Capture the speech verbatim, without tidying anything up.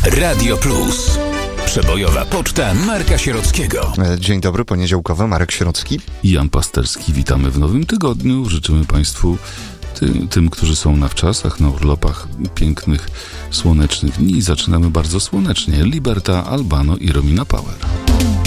Radio Plus. Przebojowa poczta Marka Sierockiego. Dzień dobry, poniedziałkowy, Marek Sierocki i Jan Pasterski. Witamy w nowym tygodniu. Życzymy Państwu, tym, tym którzy są na wczasach, na urlopach, pięknych, słonecznych dni. Zaczynamy bardzo słonecznie. Liberta, Albano i Romina Power.